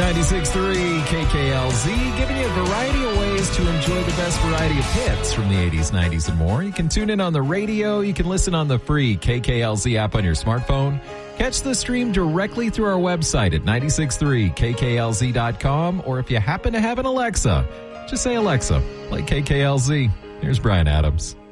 96.3 KKLZ, giving you a variety of ways to enjoy the best variety of hits from the 80s, 90s, and more. You can tune in on the radio. You can listen on the free KKLZ app on your smartphone. Catch the stream directly through our website at 963kklz.com. Or if you happen to have an Alexa, just say, Alexa, play KKLZ. Here's Brian Adams.